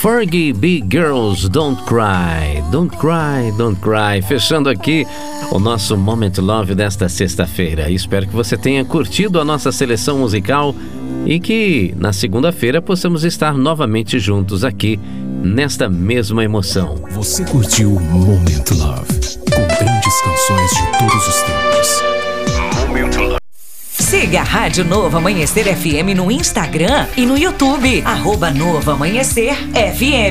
Fergie Big Girls, Don't Cry, Don't Cry, Don't Cry. Fechando aqui o nosso Moment Love desta sexta-feira. Espero que você tenha curtido a nossa seleção musical e que na segunda-feira possamos estar novamente juntos aqui nesta mesma emoção. Você curtiu Moment Love, com grandes canções de todos os tempos. Moment Love. Siga a Rádio Novo Amanhecer FM no Instagram e no YouTube. @Novo Amanhecer FM.